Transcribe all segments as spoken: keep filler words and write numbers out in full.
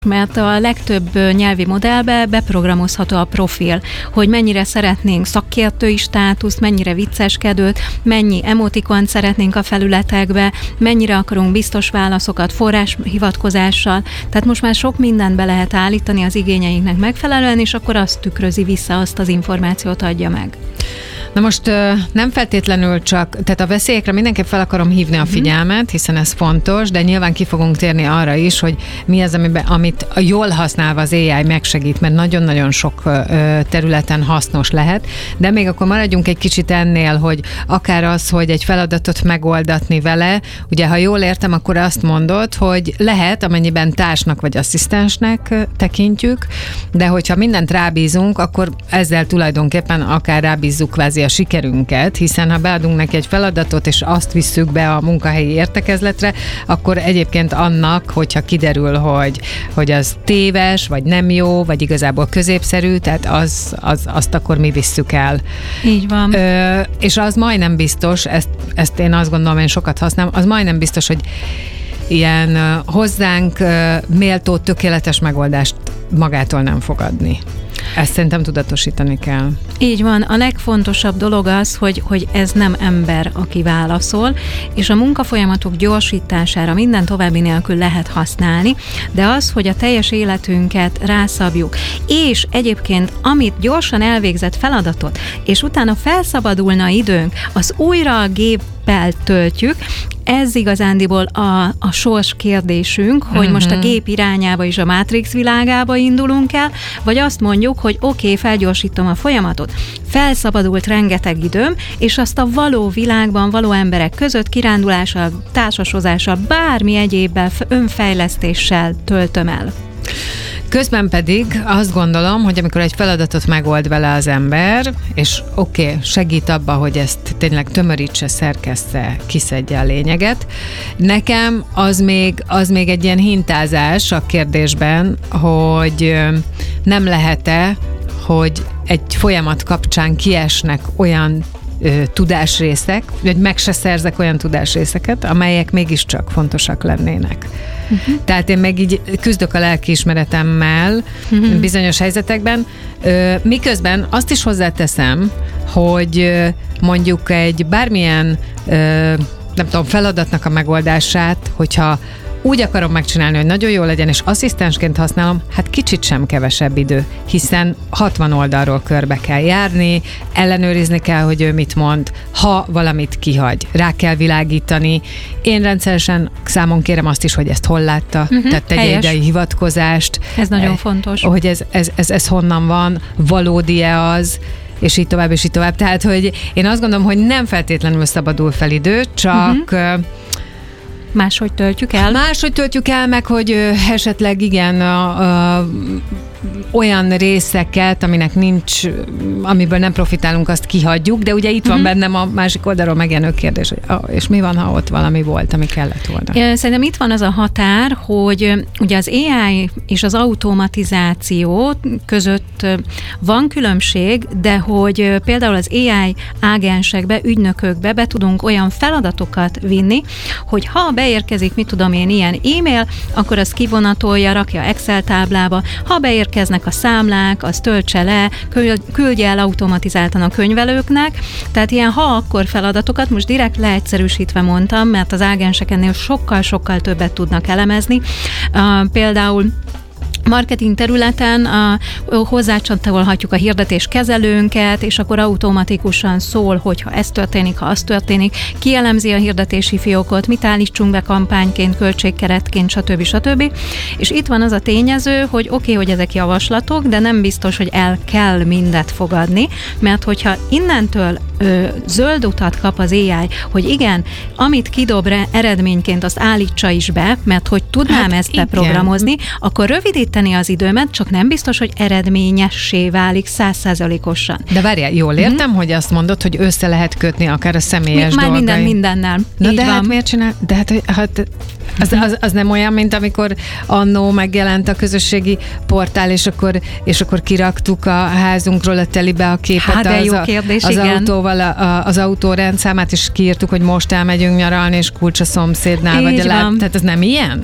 Mert a legtöbb nyelvi modellbe beprogramozható a profil, hogy mennyire szeretnénk szakértői státuszt, mennyire vicceskedőt, mennyi emotikont szeretnénk a felületekbe, mennyire akarunk biztos válaszokat forráshivatkozással. Tehát most már sok mindent be lehet állítani az igényeinknek megfelelően, és akkor azt tükrözi vissza, azt az információt adja meg. Na most nem feltétlenül csak, tehát a veszélyekre mindenképp fel akarom hívni a figyelmet, hiszen ez fontos, de nyilván ki fogunk térni arra is, hogy mi az, amiben, amit jól használva az á i megsegít, mert nagyon-nagyon sok területen hasznos lehet, de még akkor maradjunk egy kicsit ennél, hogy akár az, hogy egy feladatot megoldatni vele, ugye ha jól értem, akkor azt mondod, hogy lehet, amennyiben társnak vagy asszisztensnek tekintjük, de hogyha mindent rábízunk, akkor ezzel tulajdonképpen akár rábízzuk kvázi a sikerünket, hiszen ha beadunk neki egy feladatot, és azt visszük be a munkahelyi értekezletre, akkor egyébként annak, hogyha kiderül, hogy, hogy az téves, vagy nem jó, vagy igazából középszerű, tehát az, az, azt akkor mi visszük el. Így van. Ö, és az majdnem biztos, ezt, ezt én azt gondolom, én sokat használom, az majdnem biztos, hogy ilyen uh, hozzánk uh, méltó, tökéletes megoldást magától nem fog adni. Ezt szerintem tudatosítani kell. Így van. A legfontosabb dolog az, hogy, hogy ez nem ember, aki válaszol, és a munkafolyamatok gyorsítására minden további nélkül lehet használni, de az, hogy a teljes életünket rászabjuk, és egyébként amit gyorsan elvégzett feladatot, és utána felszabadulna időnk, az újra a géppel töltjük, ez igazándiból a, a sors kérdésünk, hogy uh-huh. most a gép irányába és a Matrix világába indulunk el, vagy azt mondjuk, hogy oké, okay, felgyorsítom a folyamatot, felszabadult rengeteg időm, és azt a való világban, való emberek között kirándulással, társasozással, bármi egyébbel, önfejlesztéssel töltöm el. Közben pedig azt gondolom, hogy amikor egy feladatot megold vele az ember, és oké, okay, segít abba, hogy ezt tényleg tömörítse, szerkessze, kiszedje a lényeget, nekem az még, az még egy ilyen hintázás a kérdésben, hogy nem lehet-e, hogy egy folyamat kapcsán kiesnek olyan ö, tudásrészek, vagy meg se szerzek olyan tudásrészeket, amelyek mégiscsak fontosak lennének. Uh-huh. Tehát én meg így küzdök a lelkiismeretemmel uh-huh. bizonyos helyzetekben, ö, miközben azt is hozzáteszem, hogy ö, mondjuk egy bármilyen ö, nem tudom, feladatnak a megoldását, hogyha úgy akarom megcsinálni, hogy nagyon jó legyen, és asszisztensként használom, hát kicsit sem kevesebb idő, hiszen hatvan oldalról körbe kell járni, ellenőrizni kell, hogy ő mit mond, ha valamit kihagy, rá kell világítani. Én rendszeresen számon kérem azt is, hogy ezt hol látta, uh-huh, tehát tegye helyes. idei hivatkozást. Ez nagyon fontos. Hogy ez, ez, ez, ez honnan van, valódi-e az, és így tovább, és így tovább. Tehát, hogy én azt gondolom, hogy nem feltétlenül szabadul fel idő, csak uh-huh. Máshogy töltjük el? Máshogy töltjük el, meg hogy ö, esetleg igen, a, a, olyan részeket, aminek nincs, amiből nem profitálunk, azt kihagyjuk, de ugye itt uh-huh. van bennem a másik oldalról megjelenő kérdés, hogy ah, és mi van, ha ott valami volt, ami kellett volna? Szerintem itt van az a határ, hogy ugye az á i és az automatizáció között van különbség, de hogy például az á i ágensekbe, ügynökökbe be tudunk olyan feladatokat vinni, hogy ha beérkezik, mit tudom én, ilyen e-mail, akkor az kivonatolja, rakja Excel táblába, ha beérkeznek a számlák, az töltse le, küldje el automatizáltan a könyvelőknek, tehát ilyen ha-akkor feladatokat, most direkt leegyszerűsítve mondtam, mert az ágensek ennél sokkal-sokkal többet tudnak elemezni. Uh, például marketing területen uh, hozzácsatolhatjuk a hirdetéskezelőnket, és akkor automatikusan szól, hogyha ez történik, ha az történik, kielemzi a hirdetési fiókot, mit állítsunk be kampányként, költségkeretként, stb. stb. És itt van az a tényező, hogy oké, okay, hogy ezek javaslatok, de nem biztos, hogy el kell mindet fogadni, mert hogyha innentől ö, zöld utat kap az á i, hogy igen, amit kidob re, eredményként, azt állítsa is be, mert hogy tudnám hát ezt igen. beprogramozni, akkor rövidíteni az időmet, csak nem biztos, hogy eredményessé válik száz százalékosan. De várjál, jól értem, mm-hmm. hogy azt mondod, hogy össze lehet kötni akár a személyes Már dolgai. minden mindennel. Na így de van. hát miért csinál? De hát, hát az, az, az nem olyan, mint amikor annó megjelent a közösségi portál, és akkor, és akkor kiraktuk a házunkról a telibe a képet hát, az, jó a, kérdés, az igen. autóval, a, az autó rendszámát, és kiírtuk, hogy most elmegyünk nyaralni, és kulcs a szomszédnál, így vagy a lát, van. tehát ez nem ilyen?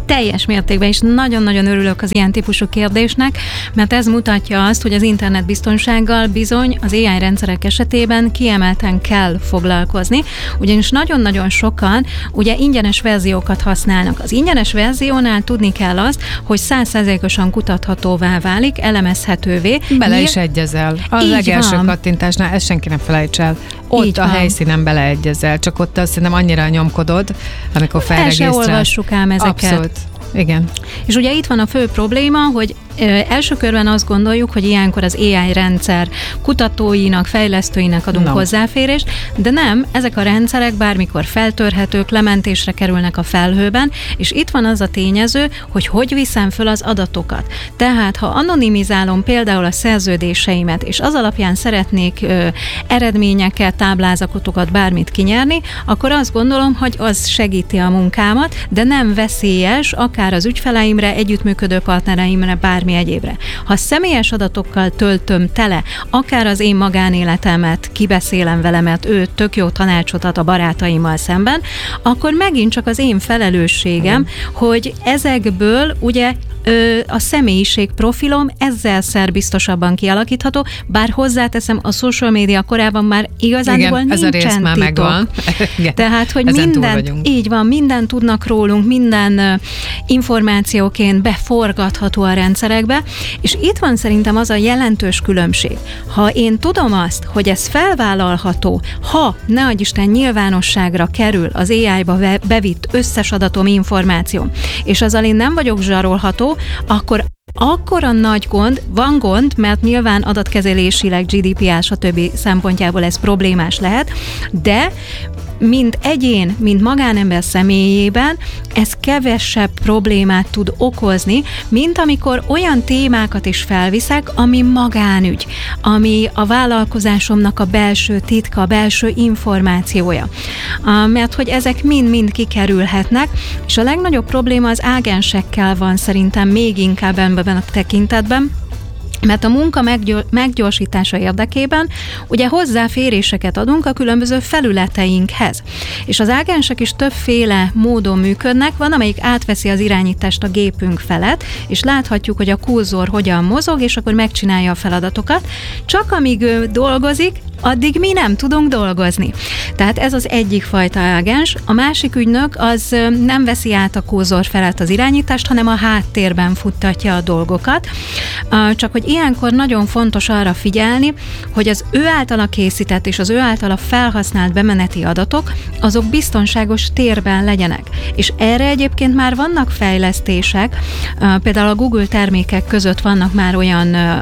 teljes mértékben, és nagyon-nagyon örülök az ilyen típusú kérdésnek, mert ez mutatja azt, hogy az internetbiztonsággal bizony az á i rendszerek esetében kiemelten kell foglalkozni, ugyanis nagyon-nagyon sokan ugye ingyenes verziókat használnak. Az ingyenes verziónál tudni kell azt, hogy száz százalékosan kutathatóvá válik, elemezhetővé. Bele is egyezel. A Így legelső van. kattintásnál ezt senki nem felejts el. Ott Így a van. helyszínen beleegyezel, csak ott azt szerintem annyira nyomkodod, amikor El se felregisztrálsz. olvassuk ám ezeket. Abszolút. Igen. És ugye itt van a fő probléma, hogy ö, első körben azt gondoljuk, hogy ilyenkor az á i rendszer kutatóinak, fejlesztőinek adunk No. hozzáférést, de nem, ezek a rendszerek bármikor feltörhetők, lementésre kerülnek a felhőben, és itt van az a tényező, hogy hogy viszem föl az adatokat. Tehát, ha anonimizálom például a szerződéseimet, és az alapján szeretnék ö, eredményeket, táblázatokat, bármit kinyerni, akkor azt gondolom, hogy az segíti a munkámat, de nem veszélyes, akár az ügyfeleimre, együttműködő partnereimre, bármi egyébre. Ha személyes adatokkal töltöm tele, akár az én magánéletemet kibeszélem vele, mert ő tök jó tanácsot ad a barátaimmal szemben, akkor megint csak az én felelősségem, mm. hogy ezekből ugye ö, a személyiség profilom ezerszer biztosabban kialakítható, bár hozzáteszem, a social media korában már igazából Igen, ez a rész nincsen már titok. Megvan. Igen, Tehát, hogy ezen túl mindent, vagyunk. így van, mindent tudnak rólunk, minden uh, információként beforgatható a rendszerekbe, és itt van szerintem az a jelentős különbség. Ha én tudom azt, hogy ez felvállalható, ha ne adj Isten nyilvánosságra kerül az á i-ba bevitt összes adatom, információ, és azzal én nem vagyok zsarolható, akkor akkora nagy gond, van gond, mert nyilván adatkezelésileg, gé dé pé er, stb. Szempontjából ez problémás lehet, de mint egyén, mint magánember személyében ez kevesebb problémát tud okozni, mint amikor olyan témákat is felviszek, ami magánügy, ami a vállalkozásomnak a belső titka, a belső információja. Mert hogy ezek mind-mind kikerülhetnek, és a legnagyobb probléma az ágensekkel van szerintem még inkább ebben a tekintetben, mert a munka meggyorsítása érdekében ugye hozzáféréseket adunk a különböző felületeinkhez. És az ágensek is többféle módon működnek, van, amelyik átveszi az irányítást a gépünk felett, és láthatjuk, hogy a kurzor hogyan mozog, és akkor megcsinálja a feladatokat. Csak amíg ő dolgozik, addig mi nem tudunk dolgozni. Tehát ez az egyik fajta ágens. A másik ügynök az nem veszi át a kurzor felett az irányítást, hanem a háttérben futtatja a dolgokat. Csak hogy ilyenkor nagyon fontos arra figyelni, hogy az ő általa készített és az ő általa felhasznált bemeneti adatok, azok biztonságos térben legyenek. És erre egyébként már vannak fejlesztések, például a Google termékek között vannak már olyan á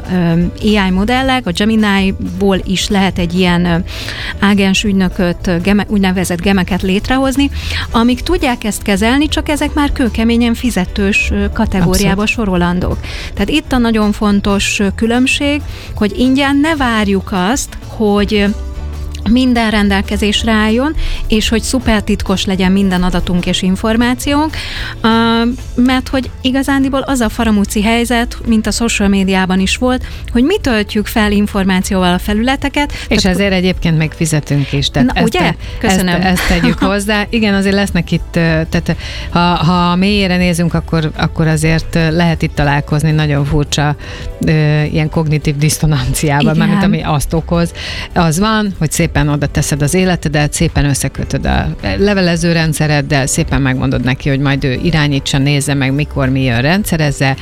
i modellek, a Gemini-ból is lehet egy ilyen ágens ügynököt, geme, úgynevezett gemeket létrehozni, amik tudják ezt kezelni, csak ezek már kőkeményen fizetős kategóriába Abszolút. Sorolandók. Tehát itt a nagyon fontos különbség, hogy ingyen ne várjuk azt, hogy minden rendelkezésre álljon, és hogy szuper titkos legyen minden adatunk és információnk, mert hogy igazándiból az a faramúci helyzet, mint a social médiában is volt, hogy mi töltjük fel információval a felületeket. És tehát, ezért egyébként meg fizetünk is. Tehát na, ezt, ugye? Köszönöm. Ezt, ezt tegyük hozzá. Igen, azért lesznek itt, tehát ha, ha mélyére nézünk, akkor, akkor azért lehet itt találkozni nagyon furcsa ilyen kognitív diszonanciában, mert ami azt okoz. Az van, hogy szépen oda teszed az életedet, szépen összekötöd a levelező rendszereddel, szépen megmondod neki, hogy majd ő irányítsa, nézze meg, mikor mi jön, rendszerezze,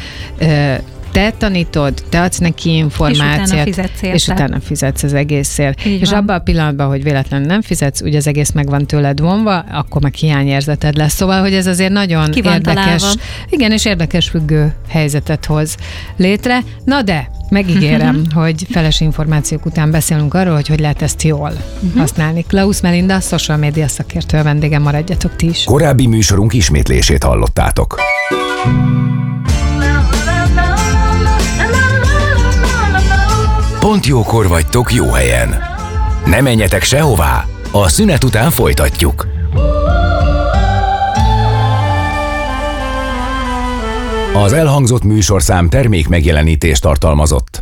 te tanítod, te adsz neki információt, és utána fizetsz érte. És utána fizetsz az egészért. Így és van. abban a pillanatban, hogy véletlenül nem fizetsz, ugye az egész meg van tőled vonva, akkor meg hiányérzeted lesz. Szóval, hogy ez azért nagyon Ki van érdekes. találva. Igen, és érdekes függő helyzetet hoz létre. Na de, megígérem, hogy feles információk után beszélünk arról, hogy hogy lehet ezt jól uh-huh. használni. Klaus Melinda, social media szakértő a vendégem, maradjatok ti is. Korábbi műsorunk ismétlését hallottátok. Pont jókor vagytok jó helyen. Ne menjetek sehová, a szünet után folytatjuk. Az elhangzott műsorszám termék megjelenítést tartalmazott.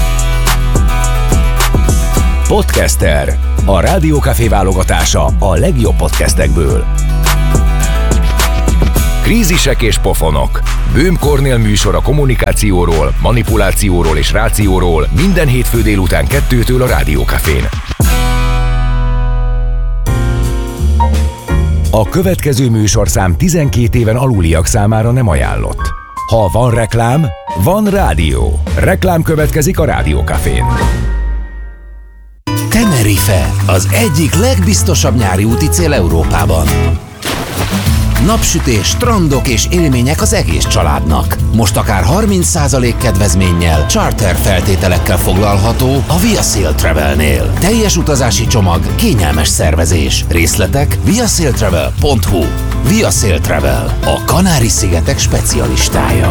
Podcaster, a Rádiókafé válogatása a legjobb podcastekből. Krízisek és pofonok. Böhm Kornél műsor a kommunikációról, manipulációról és rációról minden hétfő délután kettőtől a Rádiókafén. A következő műsorszám tizenkét éven aluliak számára nem ajánlott. Ha van reklám, van rádió. Reklám következik a Rádiókafén. Tenerife, az egyik legbiztosabb nyári úti cél Európában. Napsütés, strandok és élmények az egész családnak. Most akár harminc százalék kedvezménnyel, charter feltételekkel foglalható a ViaSail Travelnél. Teljes utazási csomag, kényelmes szervezés. Részletek viasailtravel pont hu. ViaSail Travel, a Kanári-szigetek specialistája.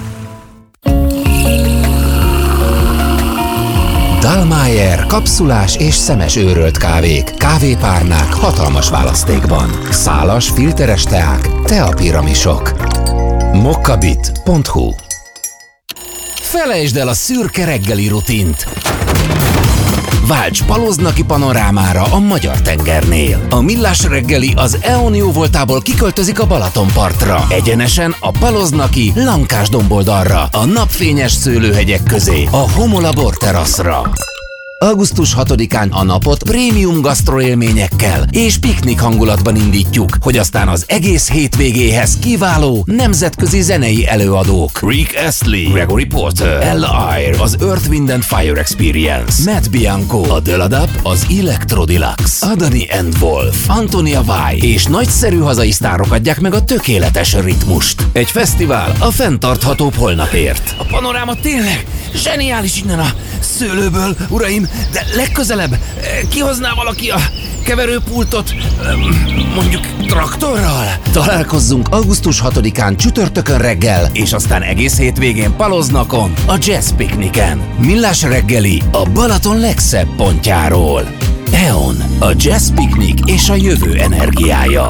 Dallmayr kapszulás és szemes őrölt kávék, kávépárnák hatalmas választékban. Szálas, filteres teák, teapiramisok. mokkabit pont hu. Felejtsd el a szürke reggeli rutint! Válts Paloznaki panorámára a Magyar-tengernél. A Millás reggeli az é o en jóvoltából kiköltözik a Balatonpartra. Egyenesen a Paloznaki Lankás domboldalra, a napfényes szőlőhegyek közé, a Homola borteraszra. augusztus hatodikán a napot prémium gasztroélményekkel és piknik hangulatban indítjuk, hogy aztán az egész hétvégéhez kiváló nemzetközi zenei előadók. Rick Astley, Gregory Porter, Ella Eyre, az Earth, Wind and Fire Experience, Matt Bianco, a Deladap, az Electro Deluxe, Adani and Wolf, Antonia Vai és nagyszerű hazai sztárok adják meg a tökéletes ritmust. Egy fesztivál a fenntarthatóbb holnapért. A panoráma tényleg zseniális innen a szőlőből, uraim, de legközelebb kihozná valaki a keverőpultot, mondjuk traktorral? Találkozzunk augusztus hatodikán csütörtökön reggel, és aztán egész hétvégén Paloznakon, a Jazz Pikniken. Millás reggeli a Balaton legszebb pontjáról. é o en, a Jazz Piknik és a jövő energiája.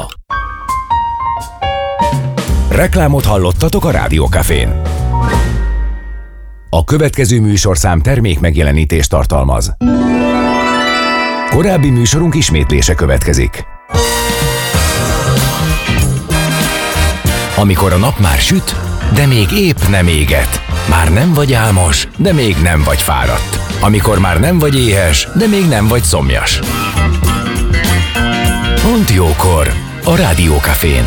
Reklámot hallottatok a Rádiókafén. A következő műsorszám termék megjelenítést tartalmaz. Korábbi műsorunk ismétlése következik. Amikor a nap már süt, de még épp nem éget. Már nem vagy álmos, de még nem vagy fáradt. Amikor már nem vagy éhes, de még nem vagy szomjas. Pont jókor a Rádiókafén.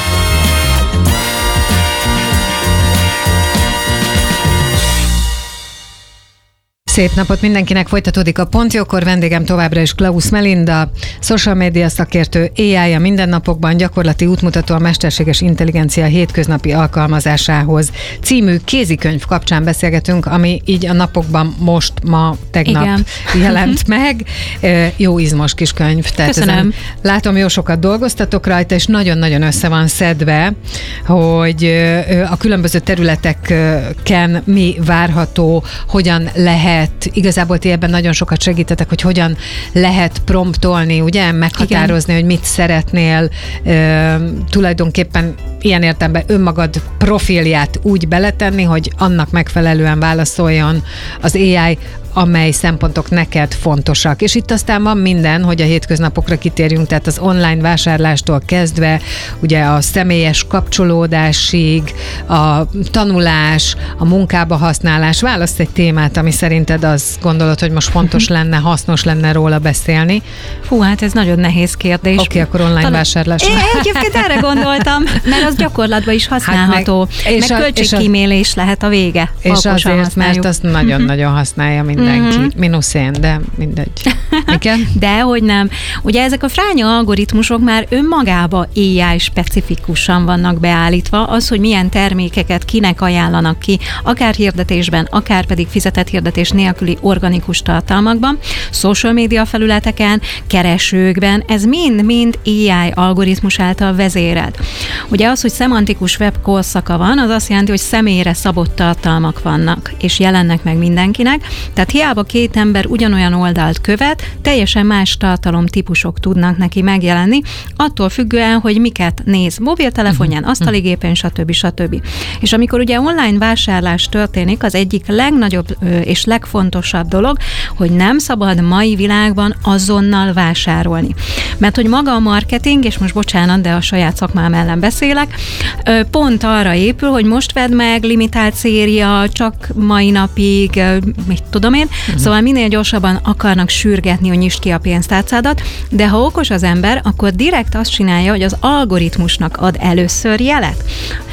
Szép napot mindenkinek, folytatódik a Pont Jókor, vendégem továbbra is Klaus Melinda, social media szakértő, á i a mindennapokban, gyakorlati útmutató a mesterséges intelligencia hétköznapi alkalmazásához című kézikönyv kapcsán beszélgetünk, ami így a napokban most, ma, tegnap Igen. jelent meg. Jó izmos kis könyv. Tehát ezen, látom, jó sokat dolgoztatok rajta, és nagyon-nagyon össze van szedve, hogy a különböző területeken mi várható, hogyan lehet. Igazából ti ebben nagyon sokat segítetek, hogy hogyan lehet promptolni, ugye, meghatározni, Igen. hogy mit szeretnél, e, tulajdonképpen ilyen értelemben önmagad profilját úgy beletenni, hogy annak megfelelően válaszoljon az á i, amely szempontok neked fontosak. És itt aztán van minden, hogy a hétköznapokra kitérjünk, tehát az online vásárlástól kezdve, ugye a személyes kapcsolódásig, a tanulás, a munkába használás. Választ egy témát, ami szerinted azt gondolod, hogy most fontos lenne, hasznos lenne róla beszélni. Fú, hát ez nagyon nehéz kérdés. Oké, okay, akkor online Talán... vásárlás. Én egyébként erre gondoltam, mert az gyakorlatban is használható. Hát meg, meg költségkímélés lehet a vége. És Alkosan azért, használjuk. Mert azt nagyon-nagyon használja mindenki. Mm-hmm. Mínusz én, de mindegy. Igen? De, hogy nem. Ugye ezek a fránya algoritmusok már önmagába á i specifikusan vannak beállítva, az, hogy milyen termékeket kinek ajánlanak ki, akár hirdetésben, akár pedig fizetett hirdetés nélküli organikus tartalmakban, social media felületeken, keresőkben, ez mind-mind á i algoritmus által vezérelt. Ugye az, hogy szemantikus web korszaka van, az azt jelenti, hogy személyre szabott tartalmak vannak, és jelennek meg mindenkinek, tehát hiába két ember ugyanolyan oldalt követ, teljesen más tartalomtípusok tudnak neki megjelenni, attól függően, hogy miket néz mobiltelefonján, asztaligépen, stb. stb. És amikor ugye online vásárlás történik, az egyik legnagyobb és legfontosabb dolog, hogy nem szabad mai világban azonnal vásárolni. Mert hogy maga a marketing, és most bocsánat, de a saját szakmám ellen beszélek, pont arra épül, hogy most vedd meg, limitált széria, csak mai napig, mit tudom én, uh-huh. Szóval minél gyorsabban akarnak sürgetni, hogy nyisd ki a pénztárcádat, de ha okos az ember, akkor direkt azt csinálja, hogy az algoritmusnak ad először jelet,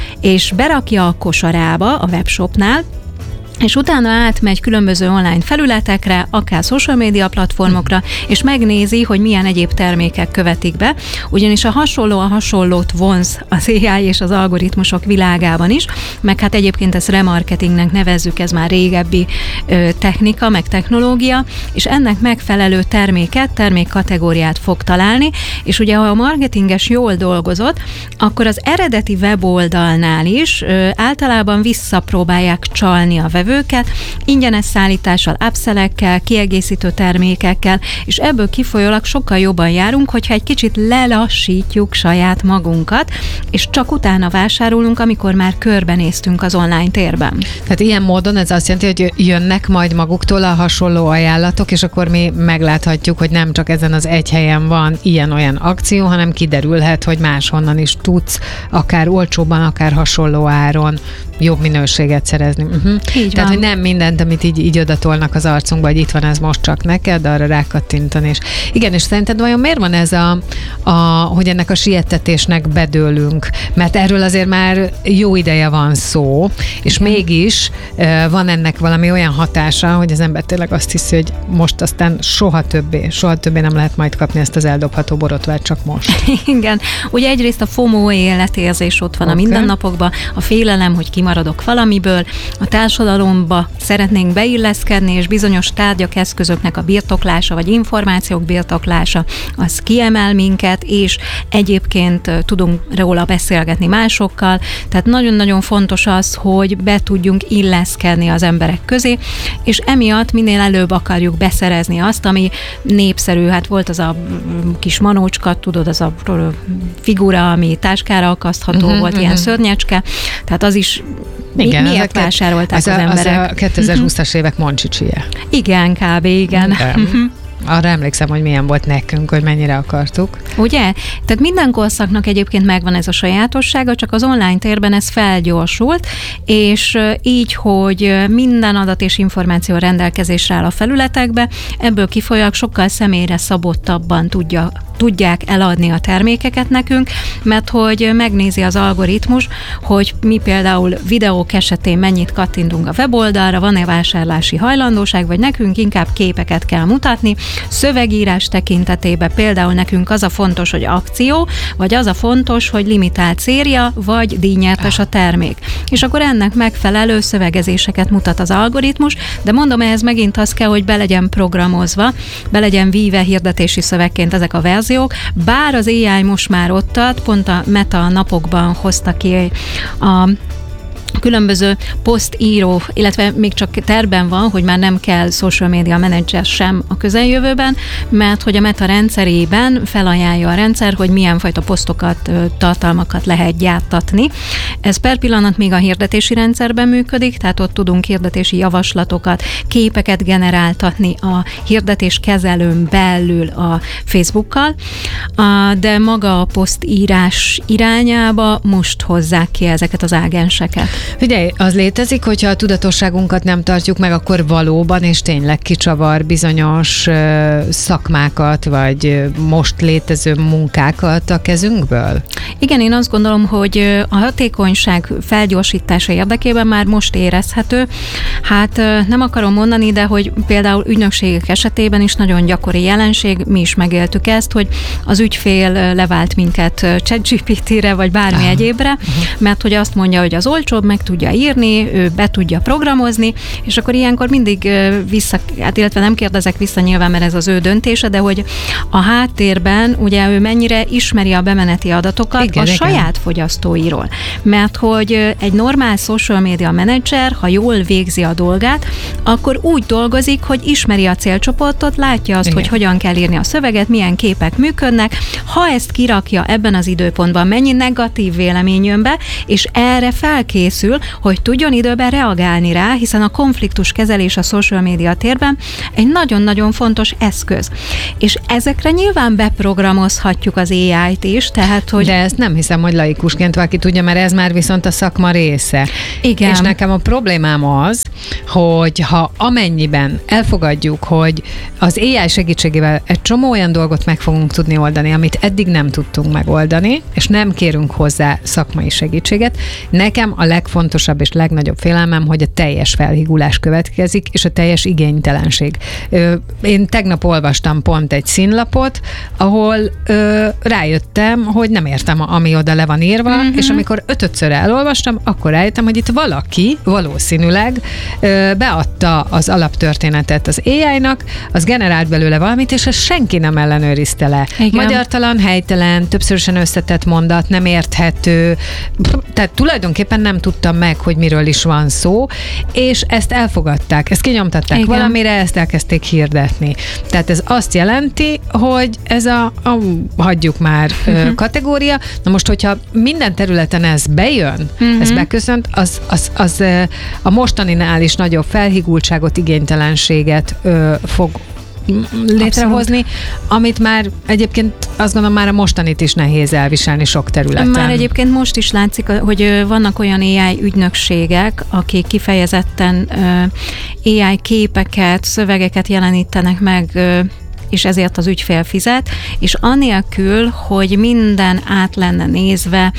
és berakja a kosarába a webshopnál, és utána átmegy különböző online felületekre, akár social media platformokra, és megnézi, hogy milyen egyéb termékek követik be, ugyanis a hasonló a hasonlót vonz az á i és az algoritmusok világában is, meg hát egyébként ezt remarketingnek nevezzük, ez már régebbi ö, technika, meg technológia, és ennek megfelelő terméket, termékkategóriát fog találni, és ugye ha a marketinges jól dolgozott, akkor az eredeti weboldalnál is ö, általában visszapróbálják csalni a vevőket, ingyenes szállítással, upsellekkel, kiegészítő termékekkel, és ebből kifolyólag sokkal jobban járunk, hogyha egy kicsit lelassítjuk saját magunkat, és csak utána vásárolunk, amikor már körbenéztünk az online térben. Tehát ilyen módon ez azt jelenti, hogy jönnek majd maguktól a hasonló ajánlatok, és akkor mi megláthatjuk, hogy nem csak ezen az egy helyen van ilyen-olyan akció, hanem kiderülhet, hogy máshonnan is tudsz akár olcsóban, akár hasonló áron jobb minőséget szerezni. Uh-huh. Így Tehát, van. hogy nem mindent, amit így, így odatolnak az arcunkba, hogy itt van ez most csak neked, arra rákattintani. És igen, és szerinted vajon miért van ez a, a hogy ennek a sietetésnek bedőlünk? Mert erről azért már jó ideje van szó, és igen. Mégis uh, van ennek valami olyan hatása, hogy az ember tényleg azt hiszi, hogy most aztán soha többé, soha többé nem lehet majd kapni ezt az eldobható borotvát, csak most. Igen. Ugye egyrészt a FOMO életérzés ott van okay. a mindennapokban, a félelem, hogy kimaradok valamiből, a társadalomba szeretnénk beilleszkedni, és bizonyos tárgyak, eszközöknek a birtoklása, vagy információk birtoklása, az kiemel minket, és egyébként tudunk róla beszélgetni másokkal, tehát nagyon-nagyon fontos az, hogy be tudjunk illeszkedni az emberek közé, és emiatt minél előbb akarjuk beszerezni azt, ami népszerű, hát volt az a kis manócska, tudod, az a figura, ami táskára akasztható uh-huh, volt, uh-huh. ilyen szörnyecske, tehát az is igen, mi, miért vásárolták az, az a, emberek? Az a kétezer-húszas évek moncsicsie. Igen, kb. Igen. igen. Arra emlékszem, hogy milyen volt nekünk, hogy mennyire akartuk. Ugye? Tehát minden korszaknak egyébként megvan ez a sajátossága, csak az online térben ez felgyorsult, és így, hogy minden adat és információ rendelkezésre áll a felületekbe, ebből kifolyólag sokkal személyre szabottabban tudja tudják eladni a termékeket nekünk, mert hogy megnézi az algoritmus, hogy mi például videók esetén mennyit kattintunk a weboldalra, van-e vásárlási hajlandóság, vagy nekünk inkább képeket kell mutatni. Szövegírás tekintetében például nekünk az a fontos, hogy akció, vagy az a fontos, hogy limitált széria, vagy díjnyertes a termék. És akkor ennek megfelelő szövegezéseket mutat az algoritmus, de mondom, ehhez megint az kell, hogy be legyen programozva, be legyen víve hirdetési szövegként ezek a verziók, bár az á i most már ott tart, pont a Meta napokban hozta ki a különböző posztíró, illetve még csak terben van, hogy már nem kell social media manager sem a közeljövőben, mert hogy a Meta rendszerében felajánlja a rendszer, hogy milyen fajta posztokat, tartalmakat lehet gyártatni. Ez per pillanat még a hirdetési rendszerben működik, tehát ott tudunk hirdetési javaslatokat, képeket generáltatni a hirdetéskezelőn belül a Facebookkal, de maga a posztírás irányába most hozzák ki ezeket az ágenseket. Figyelj, az létezik, hogyha a tudatosságunkat nem tartjuk meg, akkor valóban és tényleg kicsavar bizonyos uh, szakmákat, vagy uh, most létező munkákat a kezünkből? Igen, én azt gondolom, hogy a hatékonyság felgyorsítása érdekében már most érezhető. Hát uh, nem akarom mondani, de hogy például ügynökségek esetében is nagyon gyakori jelenség, mi is megéltük ezt, hogy az ügyfél levált minket ChatGPT-re, vagy bármi ah. egyébre, uh-huh. mert hogy azt mondja, hogy az olcsóbb, meg meg tudja írni, ő be tudja programozni, és akkor ilyenkor mindig vissza, hát illetve nem kérdezek vissza nyilván, mert ez az ő döntése, de hogy a háttérben ugye ő mennyire ismeri a bemeneti adatokat igen, a igen. saját fogyasztóiról. Mert hogy egy normál social media menedzser, ha jól végzi a dolgát, akkor úgy dolgozik, hogy ismeri a célcsoportot, látja azt, igen. hogy hogyan kell írni a szöveget, milyen képek működnek, ha ezt kirakja ebben az időpontban, mennyi negatív vélemény jön be, és erre felkészül, hogy tudjon időben reagálni rá, hiszen a konfliktus kezelés a social media térben egy nagyon-nagyon fontos eszköz. És ezekre nyilván beprogramozhatjuk az á í-t is, tehát, hogy... De ezt nem hiszem, hogy laikusként valaki tudja, mert ez már viszont a szakma része. Igen. És nekem a problémám az, hogy ha amennyiben elfogadjuk, hogy az á í segítségével egy csomó olyan dolgot meg fogunk tudni oldani, amit eddig nem tudtunk megoldani, és nem kérünk hozzá szakmai segítséget, nekem a legfontosabb és legnagyobb félelmem, hogy a teljes felhigulás következik, és a teljes igénytelenség. Én tegnap olvastam pont egy színlapot, ahol ö, rájöttem, hogy nem értem, ami oda le van írva, uh-huh. és amikor ötödször elolvastam, akkor rájöttem, hogy itt valaki valószínűleg ö, beadta az alaptörténetet az á í-nak, az generált belőle valamit, és ezt senki nem ellenőrizte le. Igen. Magyartalan, helytelen, többszörösen összetett mondat, nem érthető, tehát tulajdonképpen nem tudtam meg, hogy miről is van szó, és ezt elfogadták, ezt kinyomtatták igen. valamire, ezt elkezdték hirdetni. Tehát ez azt jelenti, hogy ez a, a hagyjuk már uh-huh. kategória. Na most, hogyha minden területen ez bejön, uh-huh. ez beköszönt, az, az, az a mostaninál is nagyobb felhigultságot, igénytelenséget ö, fog létrehozni, abszolút. Amit már egyébként azt gondolom már a mostanit is nehéz elviselni sok területen. Már egyébként most is látszik, hogy vannak olyan á í ügynökségek, akik kifejezetten á í képeket, szövegeket jelenítenek meg, és ezért az ügyfél fizet, és anélkül, hogy minden át lenne nézve,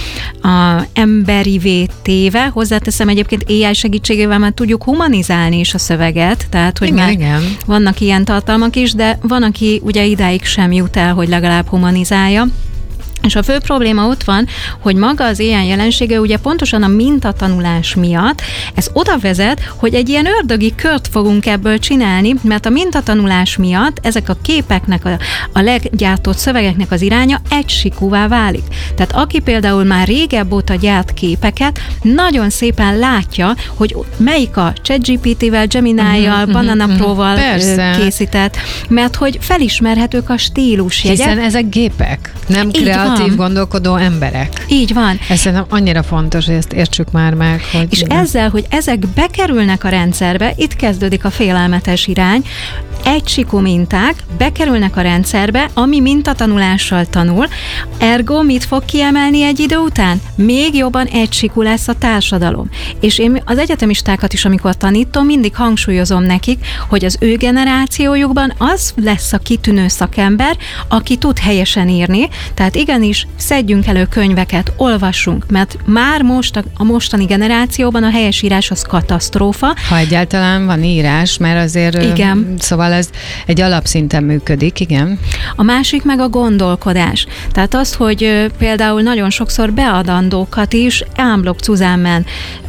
a emberivé téve, hozzáteszem egyébként á í segítségével már tudjuk humanizálni is a szöveget, tehát hogy igen, már igen. vannak ilyen tartalmak is, de van, aki ugye idáig sem jut el, hogy legalább humanizálja. És a fő probléma ott van, hogy maga az á í jelensége ugye pontosan a mintatanulás miatt ez oda vezet, hogy egy ilyen ördögi kört fogunk ebből csinálni, mert a mintatanulás miatt ezek a képeknek, a, a leggyártott szövegeknek az iránya egysikúvá válik. Tehát aki például már régebb óta gyárt képeket, nagyon szépen látja, hogy melyik a ChatGPT-vel, Gemini-jal, uh-huh, Banana uh-huh, Pro-val uh-huh. készített, mert hogy felismerhetők a stílusjegyek. Hiszen ezek gépek, nem kreatív kreatív gondolkodó emberek. Így van. Ez szerintem annyira fontos, hogy ezt értsük már meg. Hogy és ezzel, hogy ezek bekerülnek a rendszerbe, itt kezdődik a félelmetes irány, egysikú minták bekerülnek a rendszerbe, ami mintatanulással tanul, ergo mit fog kiemelni egy idő után? Még jobban egysikú lesz a társadalom. És én az egyetemistákat is, amikor tanítom, mindig hangsúlyozom nekik, hogy az ő generációjukban az lesz a kitűnő szakember, aki tud helyesen írni, tehát igenis szedjünk elő könyveket, olvassunk, mert már most a, a mostani generációban a helyesírás az katasztrófa. Ha egyáltalán van írás, mert azért igen. Szóval ez egy alapszinten működik, igen. A másik meg a gondolkodás. Tehát az, hogy például nagyon sokszor beadandókat is ámblok cuzámmen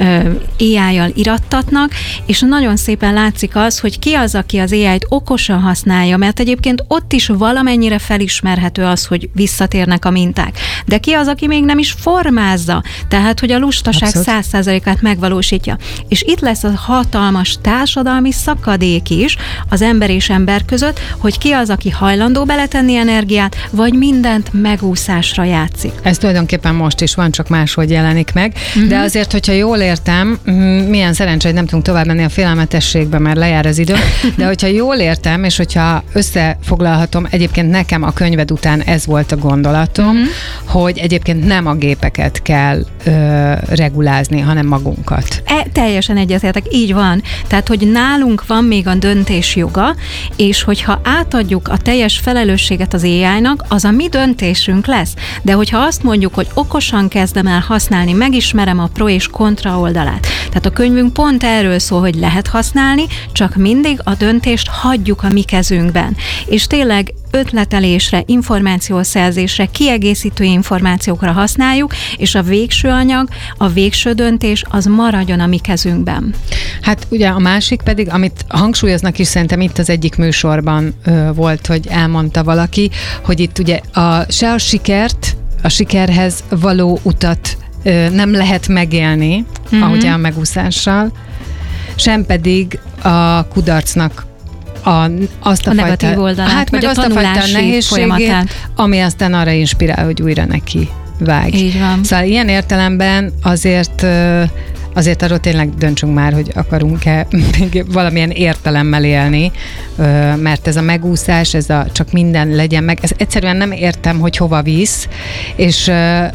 á í-jal irattatnak, és nagyon szépen látszik az, hogy ki az, aki az á í-t okosan használja, mert egyébként ott is valamennyire felismerhető az, hogy visszatérnek a minták. De ki az, aki még nem is formázza, tehát, hogy a lustaság száz százalékát megvalósítja. És itt lesz a hatalmas társadalmi szakadék is az ember és ember között, hogy ki az, aki hajlandó beletenni energiát, vagy mindent megúszásra játszik. Ez tulajdonképpen most is van, csak máshogy jelenik meg. Uh-huh. De azért, hogyha jól értem, milyen szerencsé, hogy nem tudunk tovább menni a félelmetességbe, mert lejár az idő, de hogyha jól értem, és hogyha összefoglalhatom, egyébként nekem a könyved után ez volt a gondolatom, uh-huh. hogy egyébként nem a gépeket kell ö, regulázni, hanem magunkat. E, teljesen egyetértek, így van. Tehát, hogy nálunk van még a döntés joga, és hogyha átadjuk a teljes felelősséget az á í-nak, az a mi döntésünk lesz. De hogyha azt mondjuk, hogy okosan kezdem el használni, megismerem a pro és kontra oldalát. Tehát a könyvünk pont erről szól, hogy lehet használni, csak mindig a döntést hagyjuk a mi kezünkben. És tényleg ötletelésre, információszerzésre, kiegészítő információkra használjuk, és a végső anyag, a végső döntés az maradjon a mi kezünkben. Hát ugye a másik pedig, amit hangsúlyoznak is, szerintem itt az egyik műsorban ö, volt, hogy elmondta valaki, hogy itt ugye a, se a sikert, a sikerhez való utat ö, nem lehet megélni, mm-hmm. ahogy a megúszással, sem pedig a kudarcnak a, azt a, a fajta, negatív oldalát, hát vagy meg a azt a fajta nehézségét, folyamatát. ami aztán arra inspirál, hogy újra neki vág. Így van. Szóval ilyen értelemben azért azért arról tényleg döntsünk már, hogy akarunk-e valamilyen értelemmel élni, mert ez a megúszás, ez a csak minden legyen meg, ez egyszerűen nem értem, hogy hova visz, és,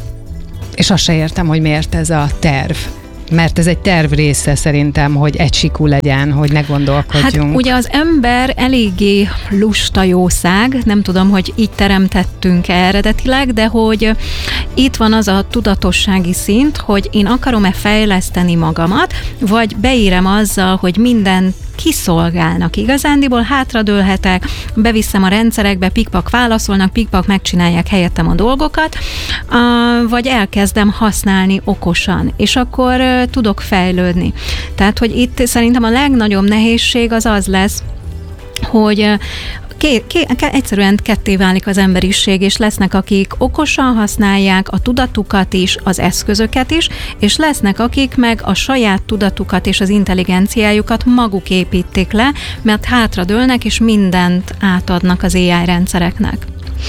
és azt se értem, hogy miért ez a terv. Mert ez egy terv része szerintem, hogy egysíkú legyen, hogy ne gondolkodjunk. Hát ugye az ember eléggé lusta jószág, nem tudom, hogy így teremtettünk eredetileg, de hogy itt van az a tudatossági szint, hogy én akarom-e fejleszteni magamat, vagy beírem azzal, hogy minden kiszolgálnak igazándiból, hátradőlhetek, beviszem a rendszerekbe, pikpak válaszolnak, pikpak megcsinálják helyettem a dolgokat, vagy elkezdem használni okosan, és akkor tudok fejlődni. Tehát, hogy itt szerintem a legnagyobb nehézség az az lesz, hogy Ké, ké, egyszerűen ketté válik az emberiség, és lesznek, akik okosan használják a tudatukat is, az eszközöket is, és lesznek, akik meg a saját tudatukat és az intelligenciájukat maguk építik le, mert hátradőlnek, és mindent átadnak az á i rendszereknek.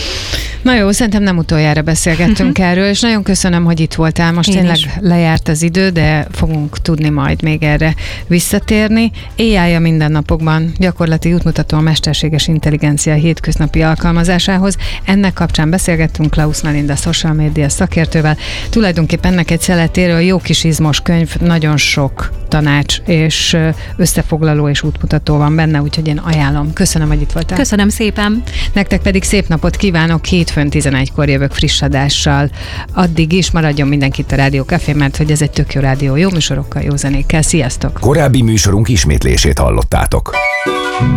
Na jó, szerintem nem utoljára beszélgettünk uh-huh. erről, és nagyon köszönöm, hogy itt voltál. Most Én tényleg is. lejárt az idő, de fogunk tudni majd még erre visszatérni. á i a mindennapokban gyakorlati útmutató a mesterséges intelligencia hétköznapi alkalmazásához. Ennek kapcsán beszélgettünk Klaus Melinda social media szakértővel. Tulajdonképpen ennek egy szeletéről jó kis izmos könyv, nagyon sok tanács és összefoglaló és útmutató van benne, úgyhogy én ajánlom. Köszönöm, hogy itt voltál. Köszönöm szépen. Nektek pedig szép napot kívánok, hétfőn tizenegykor jövök friss adással. Addig is maradjon mindenki itt a Rádió Café, mert hogy ez egy tök jó rádió, jó műsorokkal, jó zenékkel. Sziasztok! Korábbi műsorunk ismétlését hallottátok.